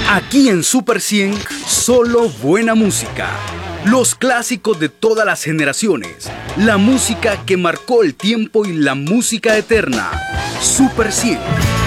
Aquí en Super 100, solo buena música. Los clásicos de todas las generaciones. La música que marcó el tiempo y la música eterna. Super 100.